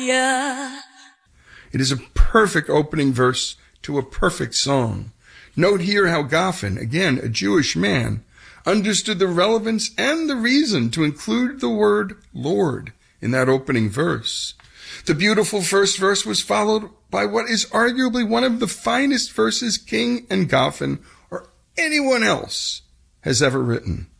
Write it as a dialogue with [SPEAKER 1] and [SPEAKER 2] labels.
[SPEAKER 1] Hallelujah.
[SPEAKER 2] It is a perfect opening verse to a perfect song. Note here how Goffin, again a Jewish man, understood the relevance and the reason to include the word Lord in that opening verse. The beautiful first verse was followed by what is arguably one of the finest verses King and Goffin or anyone else has ever written.